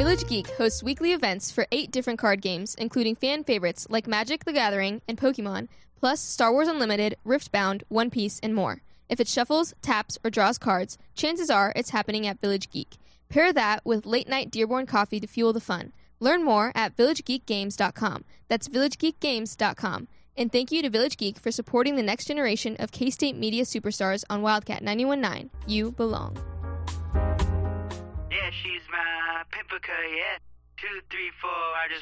Village Geek hosts weekly events for 8 different card games, including fan favorites like Magic the Gathering and Pokemon, plus Star Wars Unlimited, Riftbound, One Piece, and more. If it shuffles, taps, or draws cards, chances are it's happening at Village Geek. Pair that with late-night Dearborn coffee to fuel the fun. Learn more at villagegeekgames.com. That's villagegeekgames.com. And thank you to Village Geek for supporting the next generation of K-State media superstars on Wildcat 91.9. You belong. Yeah, she's my pimpika, yeah. 2, 3, 4, I just